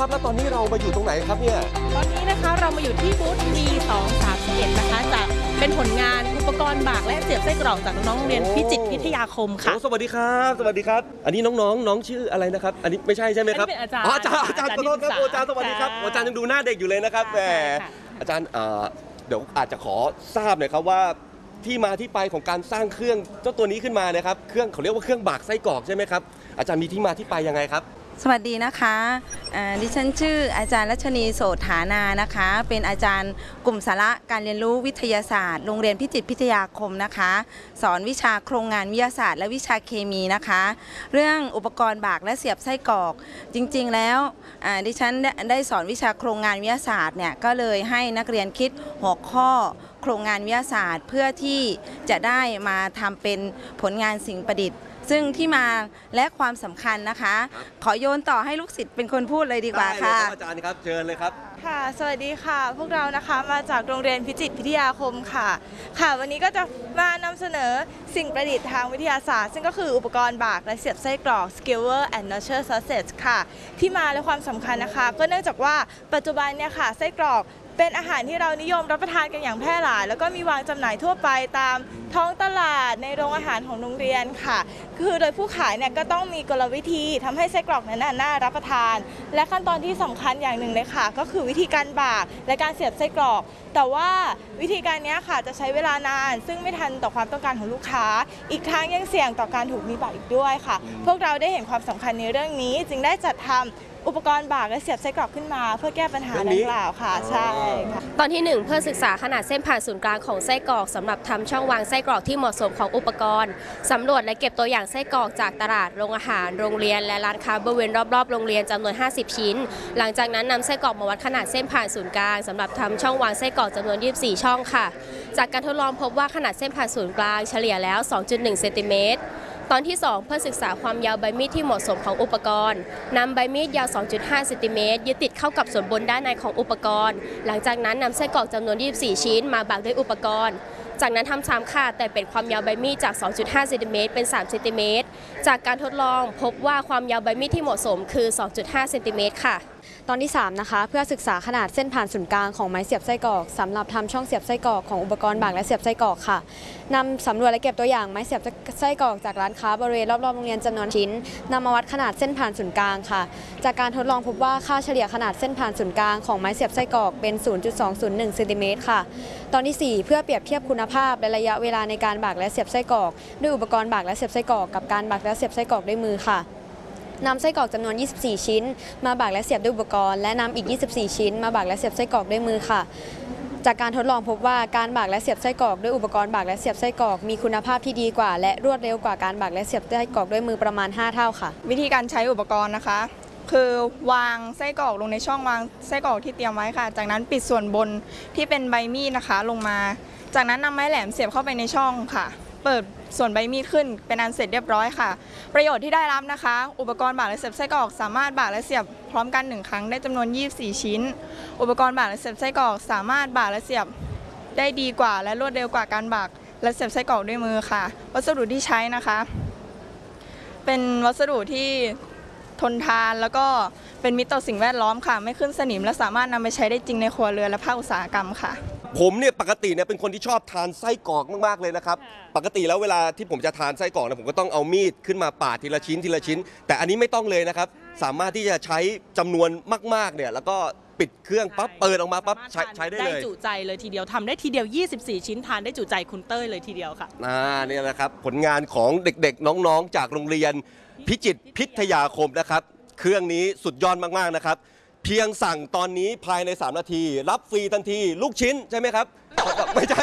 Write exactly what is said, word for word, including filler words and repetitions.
ครับแล้วตอนนี้เรามาอยู่ตรงไหนครับเนี่ยตอนนี้นะคะเรามาอยู่ที่บูธ วี สองสามเอ็ด นะคะจะเป็นผลงานอุปกรณ์บากและเสียบไส้กรอกจากน้องๆโรงเรียนพิจิตรพิทยาคมค่ะสวัสดีครับสวัสดีครับอันนี้น้องๆน้องชื่ออะไรนะครับอันนี้ไม่ใช่ใช่ไหมครับอันนี้เป็นอาจารย์อ๋ออาจารย์อาจารย์ขอโทษครับอาจารย์สวัสดีครับอาจารย์ยังดูหน้าเด็กอยู่เลยนะครับแหมอาจารย์เดี๋ยวอาจจะขอทราบหน่อยครับว่าที่มาที่ไปของการสร้างเครื่องเจ้าตัวนี้ขึ้นมานะครับเครื่องเขาเรียกว่าเครื่องบากไส้กรอกใช่ไหมครับอาจารย์มีที่มาที่ไปยังไงครับสวัสดีนะคะดิฉันชื่ออาจารย์รัชนีโสฐานานะคะเป็นอาจารย์กลุ่มสาระการเรียนรู้วิทยาศาสตร์โรงเรียนพิจิตรพิทยาคมนะคะสอนวิชาโครงงานวิทยาศาสตร์และวิชาเคมีนะคะเรื่องอุปกรณ์บากและเสียบไส้กรอกจริงๆแล้วดิฉันได้สอนวิชาโครงงานวิทยาศาสตร์เนี่ยก็เลยให้นักเรียนคิดหัวข้อโครงงานวิทยาศาสตร์เพื่อที่จะได้มาทำเป็นผลงานสิ่งประดิษฐ์ซึ่งที่มาและความสำคัญนะคะขอโยนต่อให้ลูกศิษย์เป็นคนพูดเลยดีกว่าค่ะอาจารย์ครับเชิญเลยครับค่ะสวัสดีค่ะพวกเรานะคะมาจากโรงเรียนพิจิตรพิทยาคมค่ะค่ะวันนี้ก็จะมานำเสนอสิ่งประดิษฐ์ทางวิทยาศาสตร์ซึ่งก็คืออุปกรณ์บากและเสียบไส้กรอก Skewer and Nurture Sausage ค่ะที่มาและความสำคัญนะคะก็เนื่องจากว่าปัจจุบันเนี่ยค่ะไส้กรอกเป็นอาหารที่เรานิยมรับประทานกันอย่างแพร่หลายแล้วก็มีวางจำหน่ายทั่วไปตามท้องตลาดในโรงอาหารของโรงเรียนค่ะคือโดยผู้ขายเนี่ยก็ต้องมีกลวิธีทำให้ไส้กรอกนั้นน่ารับประทานและขั้นตอนที่สำคัญอย่างหนึ่งเลยค่ะก็คือวิธีการบากและการเสียบไส้กรอกแต่ว่าวิธีการนี้ค่ะจะใช้เวลานานซึ่งไม่ทันต่อความต้องการของลูกค้าอีกทั้งยังเสี่ยงต่อการถูกมีบากอีกด้วยค่ะพวกเราได้เห็นความสำคัญในเรื่องนี้จึงได้จัดทำอุปกรณ์บากและเสียบไส้กรอกขึ้นมาเพื่อแก้ปัญหาดังกล่าวค่ะใช่ค่ะตอนที่หนึ่งเพื่อศึกษาขนาดเส้นผ่านศูนย์กลางของไส้กรอกสำหรับทำช่องวางไส้กรอกที่เหมาะสมของอุปกรณ์สำรวจและเก็บตัวอย่างไส้กรอกจากตลาดโรงอาหารโรงเรียนและร้านค้าบริเวณรอบๆโรงเรียนจำนวนห้าสิบชิ้นหลังจากนั้นนำไส้กรอกมาวัดขนาดเส้นผ่านศูนย์กลางสำหรับทำช่องวางไส้กรอกจำนวนยี่สิบสี่ช่องค่ะจากการทดลองพบว่าขนาดเส้นผ่านศูนย์กลางเฉลี่ยแล้ว สองจุดหนึ่ง เซนติเมตรตอนที่สองเพื่อศึกษาความยาวใบมีดที่เหมาะสมของอุปกรณ์นำใบมีดยาว สองจุดห้า เซนติเมตรยึดติดเข้ากับส่วนบนด้านในของอุปกรณ์หลังจากนั้นนำไส้กรอกจำนวนยี่สิบสี่ชิ้นมาบากด้วยอุปกรณ์จากนั้นทำซ้ำค่ะแต่เป็นความยาวใบมีดจาก สองจุดห้า เซนติเมตรเป็นสามเซนติเมตรจากการทดลองพบว่าความยาวใบมีดที่เหมาะสมคือ สองจุดห้า เซนติเมตรค่ะตอนที่สามนะคะเพื่อศึกษาขนาดเส้นผ่านศูนย์กลางของไม้เสียบไส้กรอกสำหรับทำช่องเสียบไส้กรอกของอุปกรณ์บากและเสียบไส้กรอกค่ะนำสำรวจและเก็บตัวอย่างไม้เสียบไส้กรอกจากร้านค้าบริเวณรอบๆโรงเรียนจำนวนชิ้นนำมาวัดขนาดเส้นผ่านศูนย์กลางค่ะจากการทดลองพบว่าค่าเฉลี่ยขนาดเส้นผ่านศูนย์กลางของไม้เสียบไส้กรอกเป็น ศูนย์จุดสองศูนย์หนึ่ง เซนติเมตรค่ะตอนที่สี่เพื่อเปรียบเทียบคุณภาพและระยะเวลาในการบากและเสียบไส้กรอกด้วยอุปกรณ์บากและเสียบไส้กรอกกับการบากและเสียบไส้กรอกด้วยมือค่ะนำไส้กรอกจำนวนยี่สิบสี่ชิ้นมาบากและเสียบด้วยอุปกรณ์และนำอีกยี่สิบสี่ชิ้นมาบากและเสียบไส้กรอกด้วยมือค่ะจากการทดลองพบว่าการบากและเสียบไส้กรอกด้วยอุปกรณ์บากและเสียบไส้กรอกมีคุณภาพที่ดีกว่าและรวดเร็วกว่าการบากและเสียบไส้กรอกด้วยมือประมาณห้าเท่าค่ะวิธีการใช้อุปกรณ์นะคะคือวางไส้กรอกลงในช่องวางไส้กรอกที่เตรียมไว้ค่ะจากนั้นปิดส่วนบนที่เป็นใบมีดนะคะลงมาจากนั้นนำไม้แหลมเสียบเข้าไปในช่องค่ะเปิดส่วนใบมีดขึ้นเป็นอันเสร็จเรียบร้อยค่ะประโยชน์ที่ได้รับนะคะอุปกรณ์บากและเสียบไส้กรอกสามารถบากและเสียบพร้อมกันหนึ่งครั้งได้จำนวนยี่สิบสี่ชิ้นอุปกรณ์บากและเสียบไส้กรอกสามารถบากและเสียบได้ดีกว่าและรวดเร็วกว่าการบากและเสียบไส้กรอกด้วยมือค่ะวัสดุที่ใช้นะคะเป็นวัสดุที่ทนทานแล้วก็เป็นมิตรต่อสิ่งแวดล้อมค่ะไม่ขึ้นสนิมและสามารถนำไปใช้ได้จริงในครัวเรือนและภาคอุตสาหกรรมค่ะผมเนี่ยปกติเนี่ยเป็นคนที่ชอบทานไส้กรอกมากๆเลยนะครับปกติแล้วเวลาที่ผมจะทานไส้กรอกนะผมก็ต้องเอามีดขึ้นมาปาดทีละชิ้นทีละชิ้นแต่อันนี้ไม่ต้องเลยนะครับสามารถที่จะใช้จำนวนมากๆเนี่ยแล้วก็ปิดเครื่องปั๊บเปิดออกมาปั๊บใช้ใช้ได้เลยได้จุใจเลยทีเดียวทำได้ทีเดียวยี่สิบสี่ชิ้นทานได้จุใจคุณเต้ยเลยทีเดียวค่ะอ่าเนี่ยนะครับผลงานของเด็กๆน้องๆจากโรงเรียนพิจิตรพิทยาคมนะครับเครื่องนี้สุดยอดมากๆนะครับเพียงสั่งตอนนี้ภายในสามนาทีรับฟรีทันทีลูกชิ้นใช่ไหมครับไม่ใช่